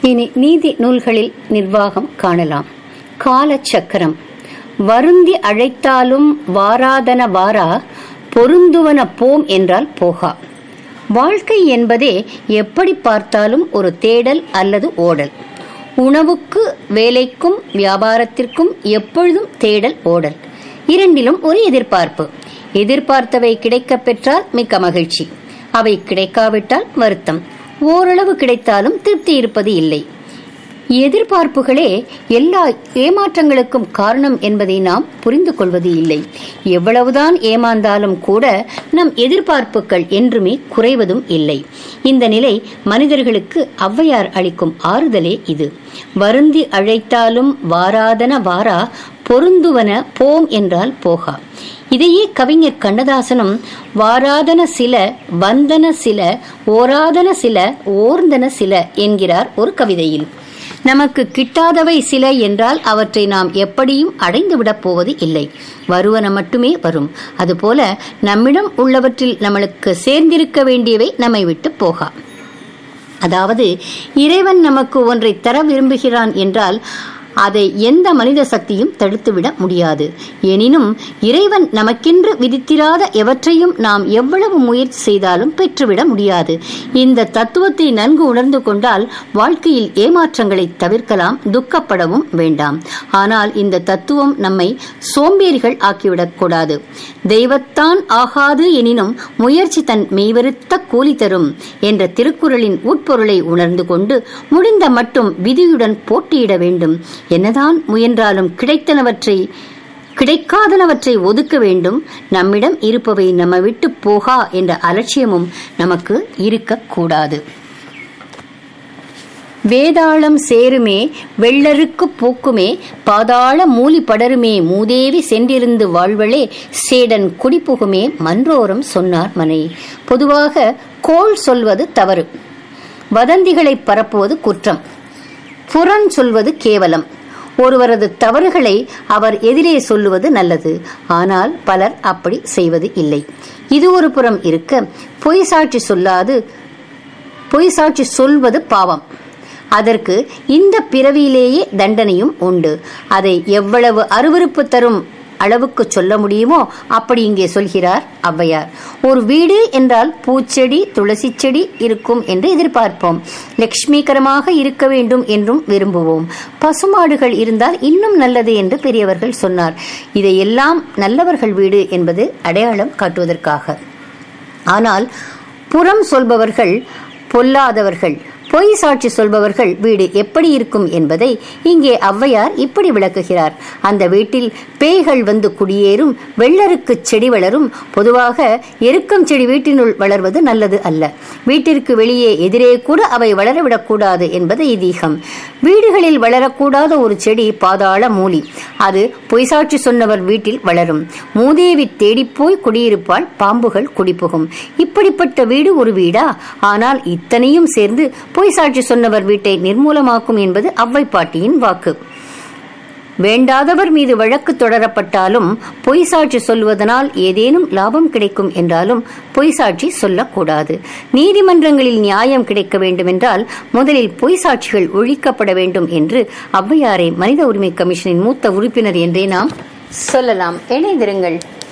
இனி நீதி நூல்களில் நிர்வாகம் காணலாம். காலச்சக்கரம். வருந்தி அழைத்தாலும் வாராதன வாரா, பொருந்துவன போம் என்றால் போகா. வாழ்க்கை என்பதே எப்படி பார்த்தாலும் ஒரு தேடல் அல்லது ஓடல். உணவுக்கு, வேலைக்கும், வியாபாரத்திற்கும் எப்பொழுதும் தேடல், ஓடல். இரண்டிலும் ஒரு எதிர்பார்ப்பு. எதிர்பார்த்தவை கிடைக்கப் பெற்றால் மிக்க மகிழ்ச்சி, அவை கிடைக்காவிட்டால் வருத்தம். ஓரளவு கிடைத்தாலும் திருப்தி இருப்பது இல்லை. எதிர்பார்ப்புகளே எல்லா ஏமாற்றங்களுக்கும் காரணம் என்பதை நாம் புரிந்து கொள்வது இல்லை. எவ்வளவுதான் ஏமாந்தாலும் கூட நம் எதிர்பார்ப்புகள் என்றுமே குறைவதும் இல்லை. இந்த நிலை மனிதர்களுக்கு ஔவையார் அளிக்கும் ஆறுதலே இது. வருந்தி அழைத்தாலும் வாராதன வாரா, பொருந்துவன போம் என்றால் போகா. இதையே கவிஞர் கண்ணதாசனும் வாராதன சில, வந்தன சில, ஓராதன சில, ஓர்ந்தன சில என்கிறார் ஒரு கவிதையில். நமக்கு கிட்டாதவை சில என்றால் அவற்றை நாம் எப்படியும் அடைந்துவிடப் போவது இல்லை. வருவன மட்டுமே வரும். அதுபோல நம்மிடம் உள்ளவற்றில் நம்மளுக்கு சேர்ந்திருக்க வேண்டியவை நம்மை விட்டு போகா. அதாவது இறைவன் நமக்கு ஒன்றை தர விரும்புகிறான் என்றால் அதை எந்த மனித சக்தியும் தடுத்துவிட முடியாது. எனினும் இறைவன் நமக்கென்று விதித்திராத எவற்றையும் நாம் எவ்வளவு முயற்சி செய்தாலும் பெற்றுவிட முடியாது. இந்த தத்துவத்தை நன்கு உணர்ந்து கொண்டால் வாழ்க்கையில் ஏமாற்றங்களை தவிர்க்கலாம், துக்கப்படவும் வேண்டாம். ஆனால் இந்த தத்துவம் நம்மை சோம்பேறிகள் ஆக்கிவிடக் கூடாது. தெய்வத்தான் ஆகாது எனினும் முயற்சி தன் மெய்வருத்த கூலி தரும் என்ற திருக்குறளின் உட்பொருளை உணர்ந்து கொண்டு முடிந்த மட்டும் விதியுடன் போட்டியிட வேண்டும். என்னதான் முயன்றாலும் கிடைக்காதனவற்றை ஒதுக்க வேண்டும். நம்மிடம் இருப்பவை நம்ம விட்டு போகா என்ற அலட்சியமும் நமக்கு இருக்கக்கூடாது. வேதாளம் சேருமே வெள்ளருக்கு பூக்குமே, பாதாள மூலி படருமே மூதேவி சென்றிருந்து வாழ்வளே, சேடன் குடிப்புகுமே மன்றோரம் சொன்னார் மனை. பொதுவாக கோள் சொல்வது தவறு, வதந்திகளை பரப்புவது குற்றம், புறன் சொல்வது கேவலம். ஒருவரது தவறுகளை அவர் எதிரே சொல்லுவது நல்லது. ஆனால் பலர் அப்படி செய்வது இல்லை. இது ஒரு புறம் இருக்க, பொய் சாட்சி சொல்வது பாவம். அதற்கு இந்த பிறவியிலேயே தண்டனையும் உண்டு. அதை எவ்வளவு அருவருப்பு தரும் அளவுக்கு சொல்ல முடியுமோ அப்படி இங்கே சொல்கிறார் ஔவையார். ஒரு வீடு என்றால் பூச்செடி, துளசி செடி இருக்கும் என்று எதிர்பார்ப்போம். லட்சுமிகரமாக இருக்க வேண்டும் என்றும் விரும்புவோம். பசுமாடுகள் இருந்தால் இன்னும் நல்லது என்று பெரியவர்கள் சொன்னார். இதையெல்லாம் நல்லவர்கள் வீடு என்பது அடையாளம் காட்டுவதற்காக. ஆனால் புறம் சொல்பவர்கள், பொல்லாதவர்கள், பொய் சாட்சி சொல்பவர்கள் வீடு எப்படி இருக்கும் என்பதை இங்கே ஔவையார் இப்படி விளக்குகிறார். அந்த வீட்டில் பேய்கள் வந்து குடியேறும், வெள்ளருக்கு செடி வளரும். பொதுவாக எருக்கம் செடி வீட்டினுள் வளர்வது நல்லது அல்ல. வீட்டிற்கு வெளியே எதிரே கூட அவை வளரவிடக்கூடாது என்பது ஐதீகம். வீடுகளில் வளரக்கூடாத ஒரு செடி பாதாள மூலி. அது பொய் சாட்சி சொன்னவர் வீட்டில் வளரும். மூதேவி தேடிப்போய் குடியிருப்பால் பாம்புகள் குடிப்புகும். இப்படிப்பட்ட வீடு ஒரு வீடா? ஆனால் இத்தனையும் சேர்ந்து பொய் சாட்சி சொன்னவர் வீட்டை நிர்மூலமாக்கும் என்பது ஔவை பாட்டியின் வாக்கு. வேண்டாதவர் மீது வழக்கு தொடரப்பட்டாலும் பொய் சாட்சி சொல்வதனால் ஏதேனும் லாபம் கிடைக்கும் என்றாலும் பொய் சாட்சி சொல்லக்கூடாது. நீதிமன்றங்களில் நியாயம் கிடைக்க வேண்டும் என்றால் முதலில் பொய் சாட்சிகள் ஒழிக்கப்பட வேண்டும் என்று ஔவையாரை மனித உரிமை கமிஷனின் மூத்த உறுப்பினர் என்றே நாம் சொல்லலாம். இணைந்திருங்கள்.